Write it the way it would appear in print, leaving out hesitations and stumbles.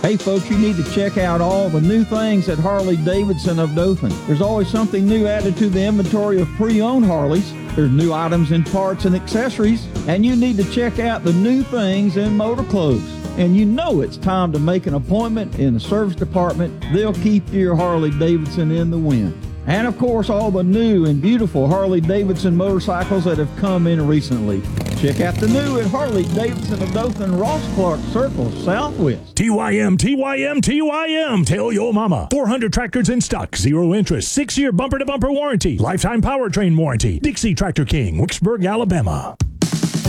Hey folks, you need to check out all the new things at Harley-Davidson of Dothan. There's always something new added to the inventory of pre-owned Harleys. There's new items in parts and accessories, and you need to check out the new things in motor clothes. And you know it's time to make an appointment in the service department. They'll keep your Harley-Davidson in the wind. And of course, all the new and beautiful Harley-Davidson motorcycles that have come in recently. Check out the new at Harley-Davidson of Dothan, Ross Clark Circle, Southwest. TYM, TYM, TYM. Tell your mama. 400 tractors in stock, 0 interest, 6-year bumper-to-bumper warranty, lifetime powertrain warranty. Dixie Tractor King, Wicksburg, Alabama.